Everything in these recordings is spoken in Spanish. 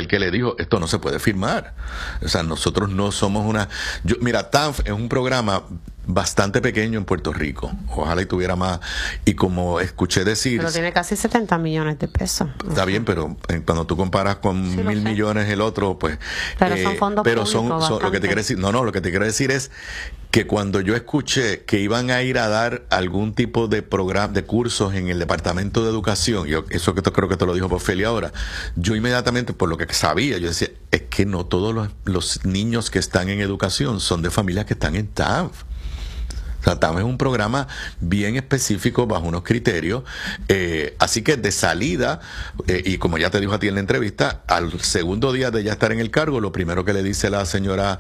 el que le dijo, esto no se puede firmar. O sea, nosotros no somos una... Mira, TANF es un programa bastante pequeño en Puerto Rico. Ojalá y tuviera más. Y como escuché decir... Pero tiene casi 70 millones de pesos. Está bien, pero cuando tú comparas con 1.000 millones el otro, pues... Pero son fondos pero públicos, son lo que te quiero decir. No, lo que te quiero decir es que cuando yo escuché que iban a ir a dar algún tipo de programa, de cursos en el Departamento de Educación, eso que creo que te lo dijo Porfeli ahora, yo inmediatamente, por lo que sabía, yo decía, es que no todos los niños que están en educación son de familias que están en TANF. O sea, TANF es un programa bien específico bajo unos criterios, así que de salida, y como ya te dijo a ti en la entrevista, al segundo día de ya estar en el cargo, lo primero que le dice la señora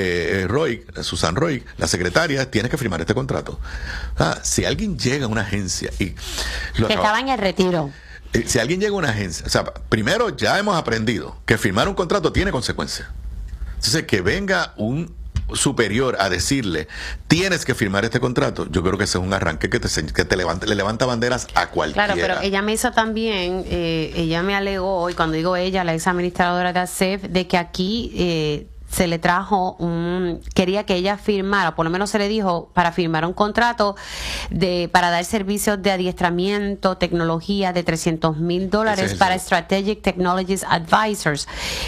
Susan Roy, la secretaria, es: tienes que firmar este contrato. O sea, si alguien llega a una agencia y... que estaba en el retiro. Si alguien llega a una agencia, o sea, primero ya hemos aprendido que firmar un contrato tiene consecuencias. Entonces, que venga un superior a decirle, tienes que firmar este contrato, yo creo que ese es un arranque que le levanta banderas a cualquiera. Claro, pero ella me hizo también, ella me alegó, y cuando digo ella, la ex administradora de ASEF, de que aquí se le trajo quería que ella firmara, por lo menos se le dijo, para firmar un contrato para dar servicios de adiestramiento, tecnología de $300,000 para Strategic Technologies Advisors.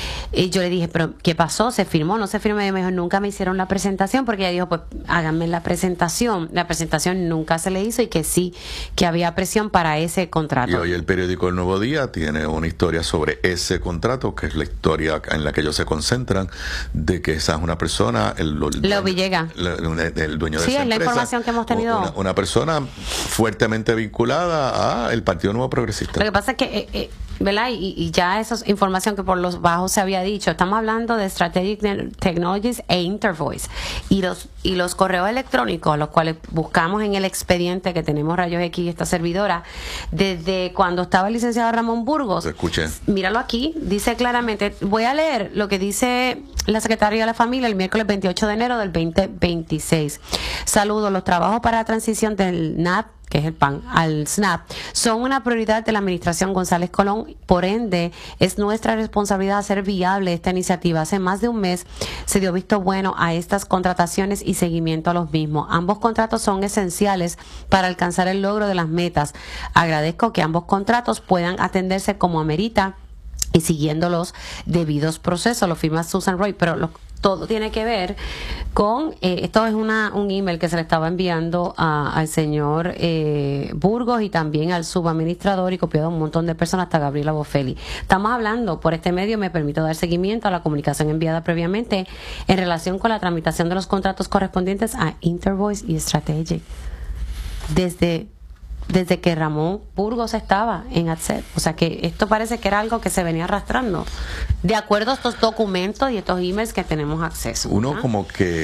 Y yo le dije, pero ¿qué pasó? ¿Se firmó? ¿No se firmó? Y me dijo, nunca me hicieron la presentación, porque ella dijo, pues háganme la presentación. La presentación nunca se le hizo, y que sí, que había presión para ese contrato. Y hoy el periódico El Nuevo Día tiene una historia sobre ese contrato, que es la historia en la que ellos se concentran, de que esa es una persona, Leo Villegas, el dueño de sí, esa empresa, es la información que hemos tenido. Una persona fuertemente vinculada al Partido Nuevo Progresista. Lo que pasa es que, ¿verdad? Y ya esa es información que por los bajos se había dicho. Estamos hablando de Strategic Technologies e Intervoice. Y los correos electrónicos, los cuales buscamos en el expediente que tenemos Rayos X, esta servidora, desde cuando estaba el licenciado Ramón Burgos. Escuché. Míralo aquí, dice claramente, voy a leer lo que dice la secretaria de la Familia el miércoles 28 de enero del 2026. Saludos, los trabajos para la transición del NAP, que es el PAN, al SNAP, son una prioridad de la administración González Colón. Por ende, es nuestra responsabilidad hacer viable esta iniciativa. Hace más de un mes se dio visto bueno a estas contrataciones y seguimiento a los mismos. Ambos contratos son esenciales para alcanzar el logro de las metas. Agradezco que ambos contratos puedan atenderse como amerita y siguiendo los debidos procesos. Lo firma Susan Roy, pero todo tiene que ver con, esto es un email que se le estaba enviando al señor Burgos, y también al subadministrador, y copiado a un montón de personas, hasta Gabriela Bofelli. Estamos hablando, por este medio me permito dar seguimiento a la comunicación enviada previamente en relación con la tramitación de los contratos correspondientes a Intervoice y Strategic. Desde que Ramón Burgos estaba en ATSEP. O sea que esto parece que era algo que se venía arrastrando, de acuerdo a estos documentos y estos emails que tenemos acceso. Uno como que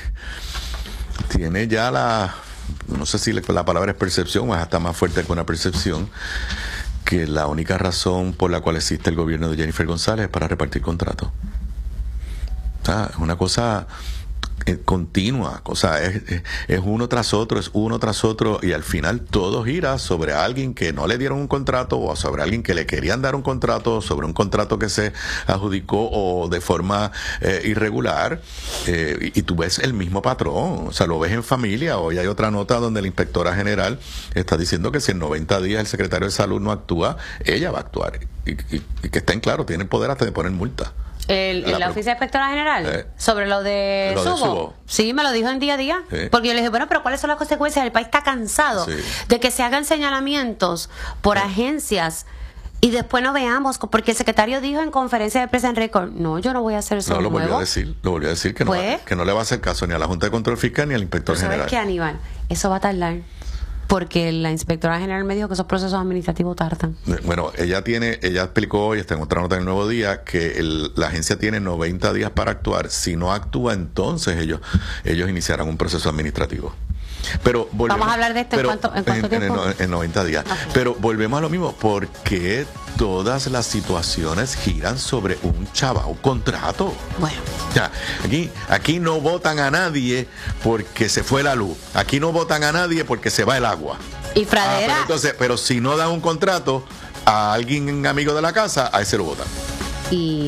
tiene ya no sé si la palabra es percepción, o es hasta más fuerte que una percepción, que la única razón por la cual existe el gobierno de Jennifer González es para repartir contratos. O sea, es una cosa continua, o sea, es uno tras otro, y al final todo gira sobre alguien que no le dieron un contrato, o sobre alguien que le querían dar un contrato, sobre un contrato que se adjudicó o de forma irregular, y tú ves el mismo patrón, o sea, lo ves en Familia. Hoy hay otra nota donde la inspectora general está diciendo que si en 90 días el secretario de Salud no actúa, ella va a actuar, y que estén claros, tienen poder hasta de poner multa. La oficina inspectora general, sobre lo de Subo. Sí, me lo dijo en día a día. Sí. Porque yo le dije, bueno, pero ¿cuáles son las consecuencias? El país está cansado de que se hagan señalamientos por agencias y después no veamos, porque el secretario dijo en conferencia de prensa en récord, no, yo no voy a hacer eso. No, lo volvió a decir que, que no le va a hacer caso ni a la Junta de Control Fiscal ni al inspector general. ¿Sabes qué, Aníbal? Eso va a tardar. Porque la inspectora general me dijo que esos procesos administrativos tardan. Bueno, ella explicó hoy, está en otra nota del Nuevo Día, que la agencia tiene 90 días para actuar. Si no actúa, entonces ellos iniciarán un proceso administrativo. Pero vamos a hablar de esto en cuánto tiempo. En 90 días. Okay. Pero volvemos a lo mismo. ¿Por qué todas las situaciones giran sobre un contrato? Bueno. O sea, aquí no votan a nadie porque se fue la luz. Aquí no votan a nadie porque se va el agua. Y Pradera. Pero si no dan un contrato a alguien amigo de la casa, a ese lo votan. Y